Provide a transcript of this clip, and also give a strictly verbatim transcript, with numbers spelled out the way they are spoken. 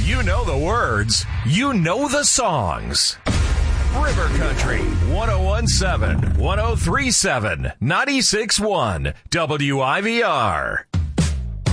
You know the words. You know the songs. River Country, one oh one point seven, one oh three point seven, ninety-six point one, W I V R.